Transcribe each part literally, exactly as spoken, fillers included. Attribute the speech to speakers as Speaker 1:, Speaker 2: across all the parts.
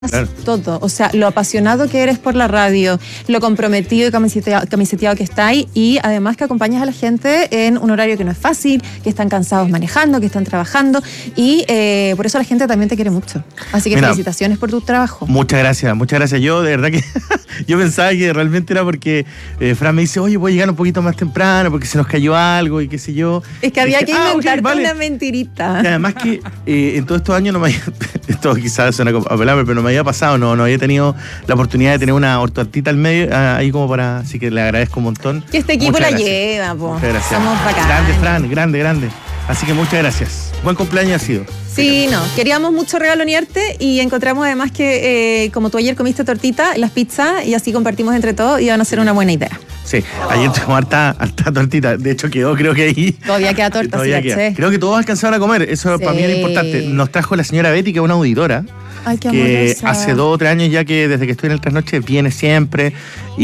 Speaker 1: Claro.
Speaker 2: Todo, o sea, lo apasionado que eres por la radio, lo comprometido y camiseteado, camiseteado que estáis, y además que acompañas a la gente en un horario que no es fácil, que están cansados manejando, que están trabajando, y eh, por eso la gente también te quiere mucho. Así que Mira, felicitaciones por tu trabajo.
Speaker 1: Muchas gracias, muchas gracias. Yo de verdad que yo pensaba que realmente era porque eh, Fran me dice, oye, voy a llegar un poquito más temprano porque se nos cayó algo y qué sé yo.
Speaker 2: Es que había
Speaker 1: dije,
Speaker 2: que inventarte
Speaker 1: ah, okay, vale.
Speaker 2: una mentirita.
Speaker 1: Y además que eh, en todos estos años no me había, esto quizás suena a pelarme, pero no me había pasado, no, no había tenido la oportunidad de tener una ortoartita al medio, ahí como para, así que le agradezco un montón.
Speaker 2: Que este equipo
Speaker 1: muchas
Speaker 2: la
Speaker 1: gracias.
Speaker 2: lleva, po.
Speaker 1: Muchas gracias.
Speaker 2: Somos bacanes.
Speaker 1: Grande, Fran, grande, grande. Así que muchas gracias. Buen cumpleaños ha sido.
Speaker 2: Sí, no, queríamos mucho regalonearte y encontramos además que eh, como tú ayer comiste tortita, las pizzas, y así compartimos entre todos, iban a ser una buena idea.
Speaker 1: Sí, ayer tuvimos harta, harta tortita, de hecho quedó, creo que ahí.
Speaker 2: Todavía queda torta,
Speaker 1: todavía
Speaker 2: sí,
Speaker 1: queda.
Speaker 2: caché.
Speaker 1: Creo que todos alcanzaron a comer, eso
Speaker 2: Sí.
Speaker 1: para mí era importante. Nos trajo la señora Betty, que es una auditora.
Speaker 2: Ay, qué
Speaker 1: que
Speaker 2: amorosa.
Speaker 1: hace dos o tres años ya que desde que estoy en el Trasnoche viene siempre,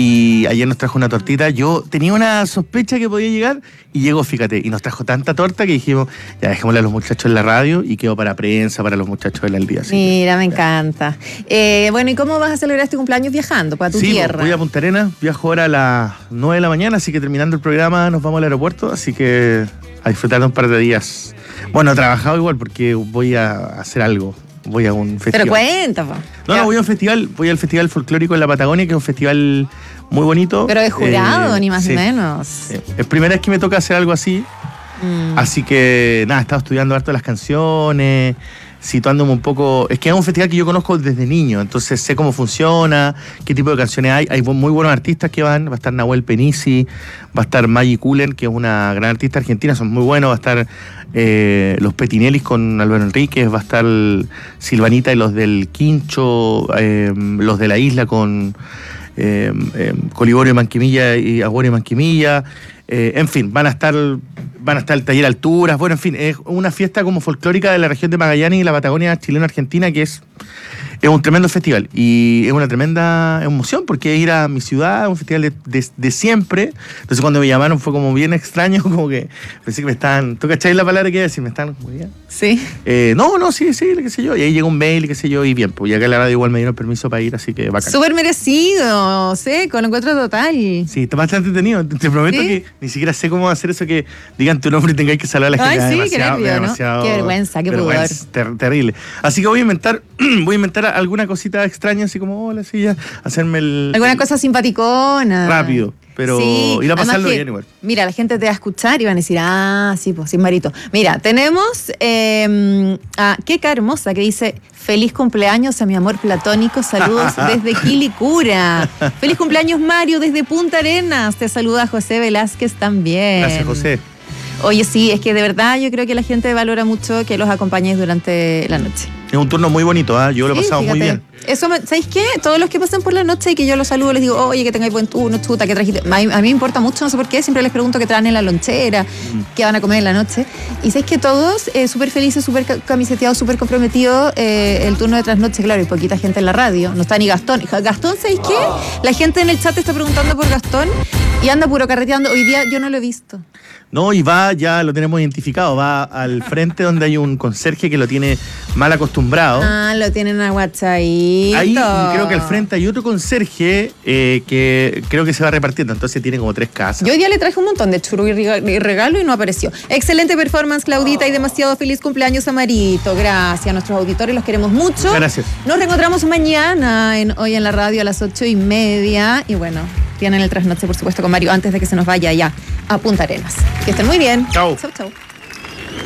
Speaker 1: y ayer nos trajo una tortita. Yo tenía una sospecha que podía llegar y llegó, fíjate, y nos trajo tanta torta que dijimos, ya dejémosle a los muchachos en la radio, y quedó para prensa, para los muchachos del día. Así
Speaker 2: Mira,
Speaker 1: que,
Speaker 2: me encanta. Eh, bueno, ¿y cómo vas a celebrar este cumpleaños viajando para tu
Speaker 1: sí,
Speaker 2: tierra?
Speaker 1: voy a Punta Arenas, viajo ahora a las nueve de la mañana, así que terminando el programa nos vamos al aeropuerto, así que a disfrutar de un par de días. Bueno, he trabajado igual porque voy a hacer algo. Voy a un festival.
Speaker 2: Pero cuenta, po.
Speaker 1: No, no, voy a un festival, voy al Festival Folclórico en la Patagonia, que es un festival muy bonito.
Speaker 2: Pero de jurado,
Speaker 1: Eh,
Speaker 2: ni más
Speaker 1: sí,
Speaker 2: ni menos.
Speaker 1: sí. Es primera vez que me toca hacer algo así,
Speaker 2: Mm.
Speaker 1: así que nada, he estado estudiando harto las canciones, situándome un poco. Es que es un festival que yo conozco desde niño, entonces sé cómo funciona, qué tipo de canciones hay. Hay muy buenos artistas que van, va a estar Nahuel Penisi, va a estar Maggie Cullen, que es una gran artista argentina, son muy buenos, va a estar eh, los Petinelis con Álvaro Enríquez, va a estar Silvanita y los del Quincho, eh, los de la isla con eh, eh, Coliborio Manquimilla y Aguario Manquimilla. Eh, en fin, van a estar van a estar el taller Alturas, bueno, en fin, es una fiesta como folclórica de la región de Magallanes y la Patagonia chileno-argentina, que es, es un tremendo festival, y es una tremenda emoción porque es ir a mi ciudad, un festival de, de, de siempre. Entonces cuando me llamaron fue como bien extraño, como que pensé que me estaban, ¿tú cachai la palabra que iba a decir? Me están como bien.
Speaker 2: Sí.
Speaker 1: Eh, no, no, sí, sí, qué sé yo, y ahí llegó un mail, qué sé yo, y bien, pues ya que la radio igual me dieron permiso para ir, así que bacán.
Speaker 2: Súper merecido, seco, lo encuentro total.
Speaker 1: Sí, está bastante entretenido. Te, te prometo
Speaker 2: ¿Sí?
Speaker 1: que ni siquiera sé cómo hacer eso, que digan tu nombre y tengáis que saludar a la gente.
Speaker 2: Ay, sí, qué
Speaker 1: demasiado,
Speaker 2: nervio, ¿no?
Speaker 1: demasiado,
Speaker 2: Qué vergüenza, qué
Speaker 1: vergüenza, ter- terrible. Así que voy a inventar, voy a inventar alguna cosita extraña, así como, hola, sí, ya, hacerme el...
Speaker 2: Alguna
Speaker 1: el-
Speaker 2: cosa simpaticona.
Speaker 1: rápido, pero
Speaker 2: Sí,
Speaker 1: ir a pasarlo
Speaker 2: además que,
Speaker 1: bien igual.
Speaker 2: Mira, la gente te va a escuchar y van a decir, ah, sí, pues, sin marito. Mira, tenemos eh, a Keka Hermosa, que dice, feliz cumpleaños a mi amor platónico, saludos desde Quilicura. Feliz cumpleaños, Mario, desde Punta Arenas. Te saluda José Velázquez también.
Speaker 1: Gracias, José.
Speaker 2: Oye, sí, es que de verdad yo creo que la gente valora mucho que los acompañes durante la noche.
Speaker 1: Es un turno muy bonito, ¿ah? Yo lo he
Speaker 2: Sí,
Speaker 1: pasado muy
Speaker 2: fíjate.
Speaker 1: bien.
Speaker 2: Eso, me- ¿sabéis qué? Todos los que pasan por la noche y que yo los saludo, les digo, oye, que tengáis buen turno, chuta, que trajiste. A mí, a mí me importa mucho, no sé por qué, siempre les pregunto qué traen en la lonchera, qué van a comer en la noche. Y sabéis que todos, eh, súper felices, súper ca- camiseteados, súper comprometidos, eh, el turno de trasnoche, claro, y poquita gente en la radio. No está ni Gastón. Ja- Gastón, ¿sabéis qué? La gente en el chat está preguntando por Gastón y anda puro carreteando. Hoy día yo no lo he visto.
Speaker 1: No, y va, ya lo tenemos identificado, va al frente donde hay un conserje que lo tiene mal acostumbrado.
Speaker 2: Ah, lo tienen a WhatsApp.
Speaker 1: Ahí y creo que al frente hay otro conserje eh, que creo que se va repartiendo, entonces tiene como tres casas.
Speaker 2: Yo hoy día le traje un montón de churro y rega- y regalo y no apareció. Excelente performance, Claudita, y demasiado feliz cumpleaños a Marito. Gracias a nuestros auditores, los queremos mucho.
Speaker 1: Muchas gracias.
Speaker 2: Nos reencontramos mañana, en, hoy en la radio a las ocho y media. Y bueno, tienen el trasnoche, por supuesto, con Mario antes de que se nos vaya ya a Punta Arenas. Que estén muy bien.
Speaker 1: Chao.
Speaker 2: Chau, chau.